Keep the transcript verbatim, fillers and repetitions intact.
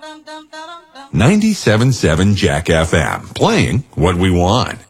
ninety-seven point seven Jack F M, playing what we want.